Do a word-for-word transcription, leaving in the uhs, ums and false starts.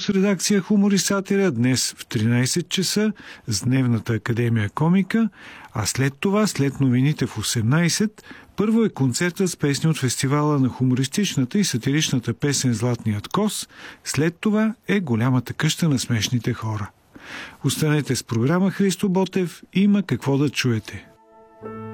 с редакция Хумор и сатира днес в тринайсет часа с Дневната академия комика, а след това, след новините в осемнайсет, първо е концертът с песни от фестивала на хумористичната и сатиричната песен «Златният кос», след това е голямата къща на смешните хора. Останете с програма Христо Ботев, има какво да чуете.